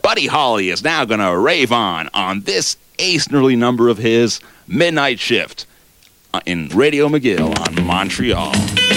Buddy Holly is now going to rave on this ace-early number of his, Midnight Shift, in Radio McGill on Montreal.